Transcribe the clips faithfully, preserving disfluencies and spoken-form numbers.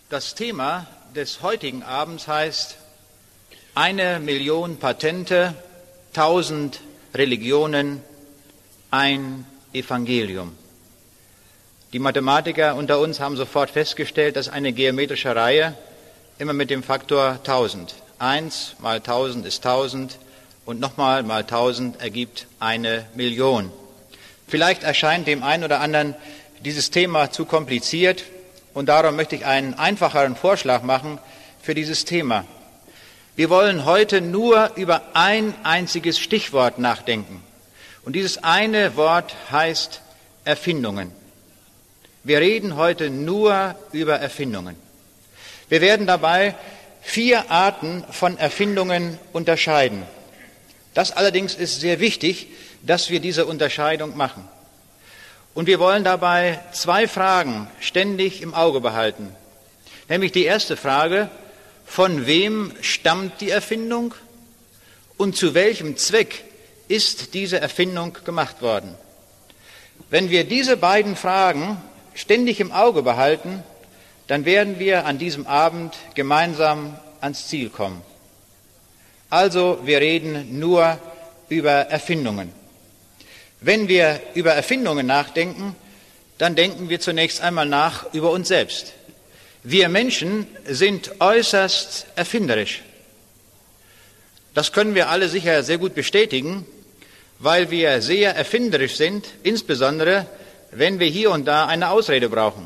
Das Thema des heutigen Abends heißt eine Million Patente, tausend Religionen, ein Evangelium. Die Mathematiker unter uns haben sofort festgestellt, dass eine geometrische Reihe immer mit dem Faktor tausend. Eins mal tausend ist tausend und nochmal mal tausend ergibt eine Million. Vielleicht erscheint dem einen oder anderen dieses Thema zu kompliziert und darum möchte ich einen einfacheren Vorschlag machen für dieses Thema. Wir wollen heute nur über ein einziges Stichwort nachdenken. Und dieses eine Wort heißt Erfindungen. Wir reden heute nur über Erfindungen. Wir werden dabei vier Arten von Erfindungen unterscheiden. Das allerdings ist sehr wichtig, dass wir diese Unterscheidung machen. Und wir wollen dabei zwei Fragen ständig im Auge behalten. Nämlich die erste Frage, von wem stammt die Erfindung und zu welchem Zweck ist diese Erfindung gemacht worden? Wenn wir diese beiden Fragen ständig im Auge behalten, dann werden wir an diesem Abend gemeinsam ans Ziel kommen. Also, wir reden nur über Erfindungen. Wenn wir über Erfindungen nachdenken, dann denken wir zunächst einmal nach über uns selbst. Wir Menschen sind äußerst erfinderisch. Das können wir alle sicher sehr gut bestätigen, weil wir sehr erfinderisch sind, insbesondere wenn wir hier und da eine Ausrede brauchen.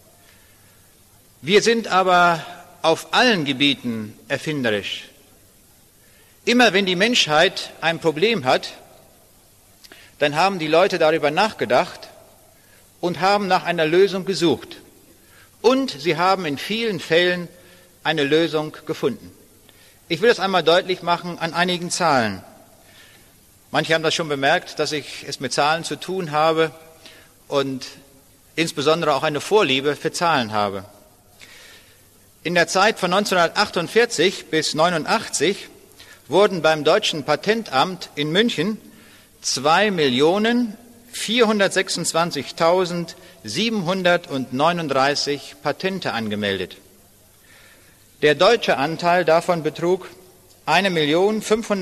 Wir sind aber auf allen Gebieten erfinderisch. Immer wenn die Menschheit ein Problem hat, dann haben die Leute darüber nachgedacht und haben nach einer Lösung gesucht. Und sie haben in vielen Fällen eine Lösung gefunden. Ich will das einmal deutlich machen an einigen Zahlen. Manche haben das schon bemerkt, dass ich es mit Zahlen zu tun habe und insbesondere auch eine Vorliebe für Zahlen habe. In der Zeit von neunzehnhundertachtundvierzig bis neunundachtzig wurden beim Deutschen Patentamt in München zwei Millionen vierhundertsechsundzwanzigtausendsiebenhundertneununddreißig Patente angemeldet. Der deutsche Anteil davon betrug eine Million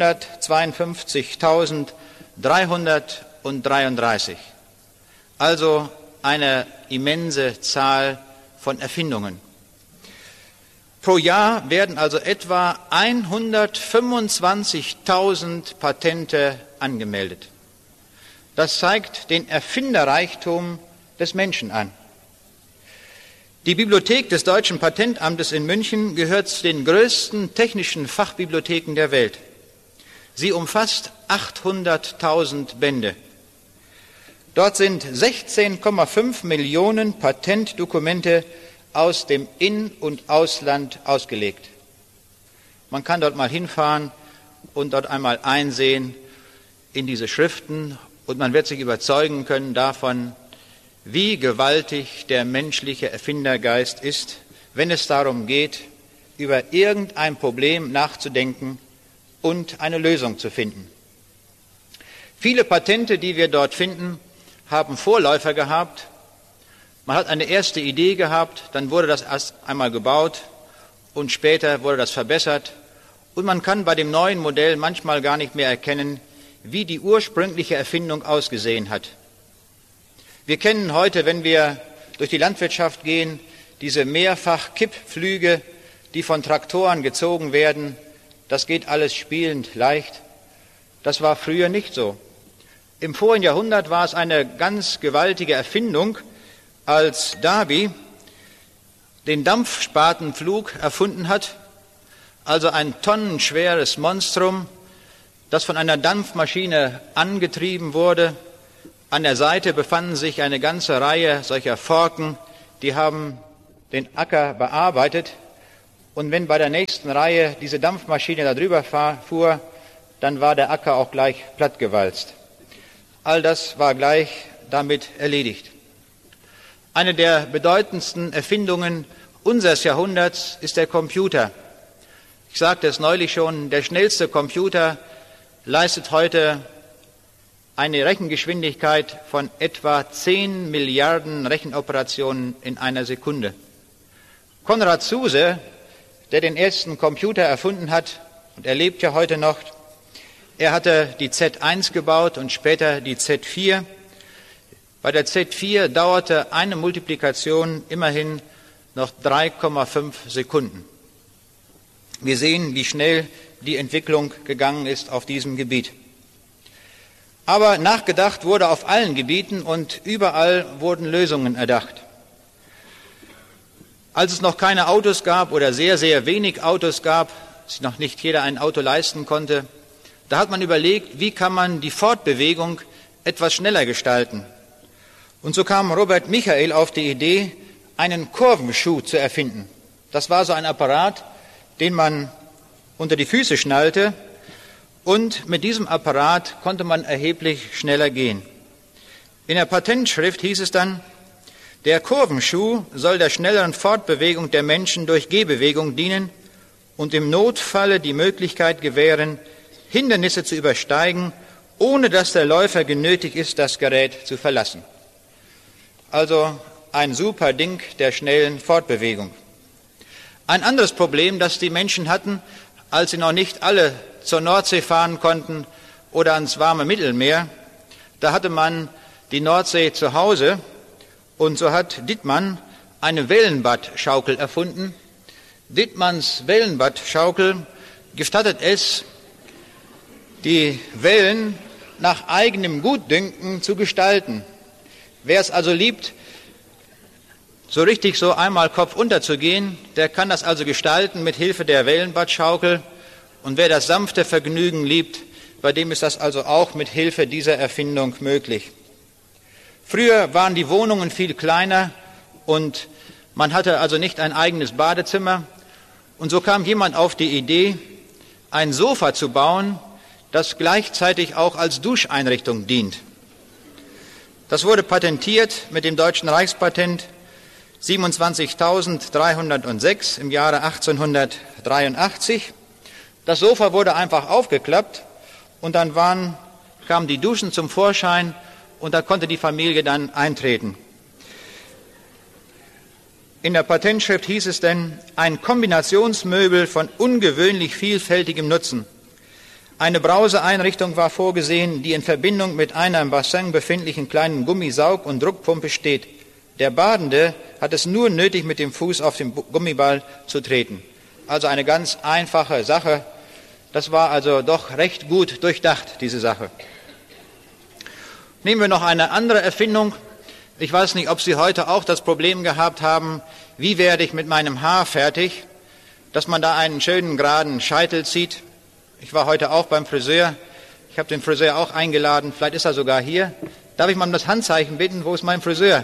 fünfhundertzweiundfünfzigtausenddreihundertdreiunddreißig. Also eine immense Zahl von Erfindungen. Pro Jahr werden also etwa hundertfünfundzwanzigtausend Patente angemeldet. Das zeigt den Erfinderreichtum des Menschen an. Die Bibliothek des Deutschen Patentamtes in München gehört zu den größten technischen Fachbibliotheken der Welt. Sie umfasst achthunderttausend Bände. Dort sind sechzehn Komma fünf Millionen Patentdokumente aus dem In- und Ausland ausgelegt. Man kann dort mal hinfahren und dort einmal einsehen in diese Schriften und man wird sich überzeugen können davon, wie gewaltig der menschliche Erfindergeist ist, wenn es darum geht, über irgendein Problem nachzudenken und eine Lösung zu finden. Viele Patente, die wir dort finden, haben Vorläufer gehabt. Man hat eine erste Idee gehabt, dann wurde das erst einmal gebaut und später wurde das verbessert. Und man kann bei dem neuen Modell manchmal gar nicht mehr erkennen, wie die ursprüngliche Erfindung ausgesehen hat. Wir kennen heute, wenn wir durch die Landwirtschaft gehen, diese Mehrfach-Kipppflüge, die von Traktoren gezogen werden. Das geht alles spielend leicht. Das war früher nicht so. Im vorigen Jahrhundert war es eine ganz gewaltige Erfindung, als Darby den Dampfspatenflug erfunden hat, also ein tonnenschweres Monstrum, das von einer Dampfmaschine angetrieben wurde. An der Seite befanden sich eine ganze Reihe solcher Forken, die haben den Acker bearbeitet. Und wenn bei der nächsten Reihe diese Dampfmaschine da drüber fuhr, dann war der Acker auch gleich plattgewalzt. All das war gleich damit erledigt. Eine der bedeutendsten Erfindungen unseres Jahrhunderts ist der Computer. Ich sagte es neulich schon, der schnellste Computer leistet heute eine Rechengeschwindigkeit von etwa zehn Milliarden Rechenoperationen in einer Sekunde. Konrad Zuse, der den ersten Computer erfunden hat, und er lebt ja heute noch, er hatte die Z eins gebaut und später die Z vier. Bei der Z vier dauerte eine Multiplikation immerhin noch drei Komma fünf Sekunden. Wir sehen, wie schnell die Entwicklung gegangen ist auf diesem Gebiet. Aber nachgedacht wurde auf allen Gebieten und überall wurden Lösungen erdacht. Als es noch keine Autos gab oder sehr, sehr wenig Autos gab, sich noch nicht jeder ein Auto leisten konnte, da hat man überlegt, wie kann man die Fortbewegung etwas schneller gestalten. Und so kam Robert Michael auf die Idee, einen Kurvenschuh zu erfinden. Das war so ein Apparat, den man unter die Füße schnallte, und mit diesem Apparat konnte man erheblich schneller gehen. In der Patentschrift hieß es dann, der Kurvenschuh soll der schnelleren Fortbewegung der Menschen durch Gehbewegung dienen und im Notfalle die Möglichkeit gewähren, Hindernisse zu übersteigen, ohne dass der Läufer genötigt ist, das Gerät zu verlassen. Also ein super Ding der schnellen Fortbewegung. Ein anderes Problem, das die Menschen hatten, als sie noch nicht alle zur Nordsee fahren konnten oder ans warme Mittelmeer, da hatte man die Nordsee zu Hause, und so hat Dittmann eine Wellenbadschaukel erfunden. Dittmanns Wellenbadschaukel gestattet es, die Wellen nach eigenem Gutdünken zu gestalten. Wer es also liebt, so richtig so einmal kopfunter zu gehen, der kann das also gestalten mit Hilfe der Wellenbadschaukel. Und wer das sanfte Vergnügen liebt, bei dem ist das also auch mit Hilfe dieser Erfindung möglich. Früher waren die Wohnungen viel kleiner und man hatte also nicht ein eigenes Badezimmer. Und so kam jemand auf die Idee, ein Sofa zu bauen, das gleichzeitig auch als Duscheinrichtung dient. Das wurde patentiert mit dem deutschen Reichspatent siebenundzwanzigtausenddreihundertsechs im Jahre achtzehnhundertdreiundachtzig. Das Sofa wurde einfach aufgeklappt und dann waren, kamen die Duschen zum Vorschein und da konnte die Familie dann eintreten. In der Patentschrift hieß es denn, ein Kombinationsmöbel von ungewöhnlich vielfältigem Nutzen. Eine Brauseeinrichtung war vorgesehen, die in Verbindung mit einer im Bassin befindlichen kleinen Gummisaug- und Druckpumpe steht. Der Badende hat es nur nötig, mit dem Fuß auf den Gummiball zu treten. Also eine ganz einfache Sache. Das war also doch recht gut durchdacht, diese Sache. Nehmen wir noch eine andere Erfindung. Ich weiß nicht, ob Sie heute auch das Problem gehabt haben, wie werde ich mit meinem Haar fertig, dass man da einen schönen geraden Scheitel zieht. Ich war heute auch beim Friseur. Ich habe den Friseur auch eingeladen. Vielleicht ist er sogar hier. Darf ich mal um das Handzeichen bitten? Wo ist mein Friseur?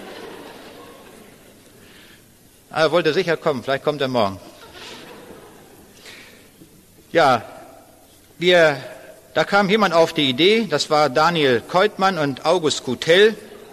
Er wollte sicher kommen. Vielleicht kommt er morgen. Ja, wir, da kam jemand auf die Idee. Das war Daniel Keutmann und August Kutel.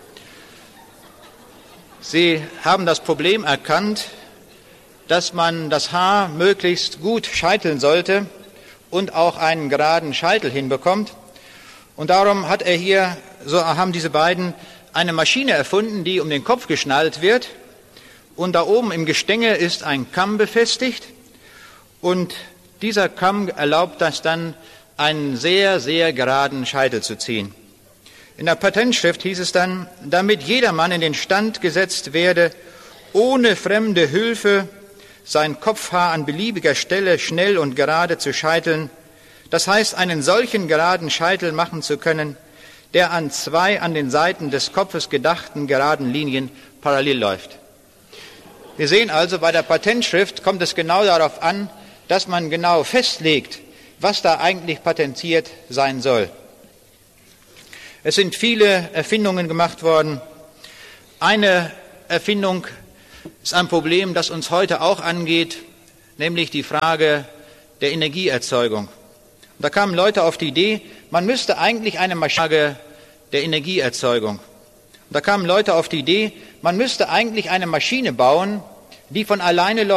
Sie haben das Problem erkannt, dass man das Haar möglichst gut scheiteln sollte und auch einen geraden Scheitel hinbekommt. Und darum hat er hier, so haben diese beiden eine Maschine erfunden, die um den Kopf geschnallt wird. Und da oben im Gestänge ist ein Kamm befestigt. Und dieser Kamm erlaubt das dann, einen sehr, sehr geraden Scheitel zu ziehen. In der Patentschrift hieß es dann, damit jedermann in den Stand gesetzt werde, ohne fremde Hilfe sein Kopfhaar an beliebiger Stelle schnell und gerade zu scheiteln, das heißt, einen solchen geraden Scheitel machen zu können, der an zwei an den Seiten des Kopfes gedachten geraden Linien parallel läuft. Wir sehen also, bei der Patentschrift kommt es genau darauf an, dass man genau festlegt, was da eigentlich patentiert sein soll. Es sind viele Erfindungen gemacht worden. Eine Erfindung ist ein Problem, das uns heute auch angeht, nämlich die Frage der Energieerzeugung. Da kamen Leute auf die Idee, man müsste eigentlich eine Maschine der Energieerzeugung. Da kamen Leute auf die Idee, man müsste eigentlich eine Maschine bauen, die von alleine läuft.